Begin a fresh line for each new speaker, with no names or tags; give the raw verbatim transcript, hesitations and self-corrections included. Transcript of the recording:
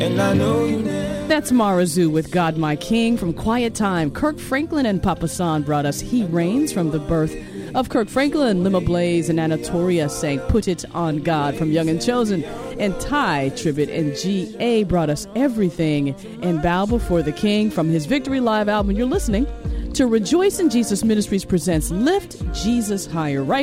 And I know you never.
That's Mara Zoo with God My King from Quiet Time. Kirk Franklin and Papa San brought us He Reigns from the birth of Kirk Franklin. Lima Blaze and Anatolia sang Put It On God from Young and Chosen. And Ty Tribbett and G A brought us Everything and Bow Before the King from his Victory Live album. You're listening to Rejoice in Jesus Ministries presents Lift Jesus Higher, right